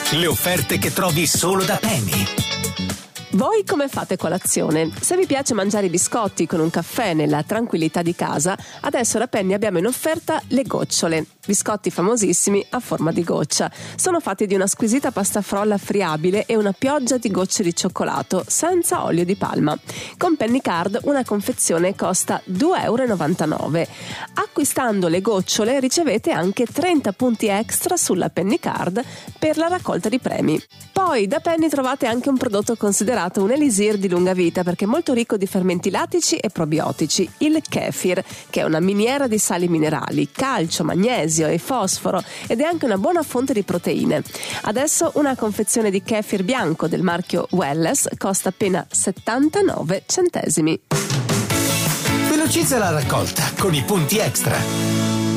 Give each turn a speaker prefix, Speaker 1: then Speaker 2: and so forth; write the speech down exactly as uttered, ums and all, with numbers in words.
Speaker 1: Le offerte che trovi solo da Penny.
Speaker 2: Voi come fate colazione? Se vi piace mangiare i biscotti con un caffè nella tranquillità di casa, adesso da Penny abbiamo in offerta le gocciole, biscotti famosissimi a forma di goccia. Sono fatti di una squisita pasta frolla friabile e una pioggia di gocce di cioccolato senza olio di palma. Con Penny Card una confezione costa due virgola novantanove euro. Acquistando le gocciole ricevete anche trenta punti extra sulla Penny Card per la raccolta di premi. Poi da Penny trovate anche un prodotto considerato un elisir di lunga vita perché è molto ricco di fermenti lattici e probiotici, il kefir, che è una miniera di sali minerali, calcio, magnesio e fosforo ed è anche una buona fonte di proteine. Adesso una confezione di kefir bianco del marchio Welless costa appena settantanove centesimi.
Speaker 1: Velocizza la raccolta con i punti extra.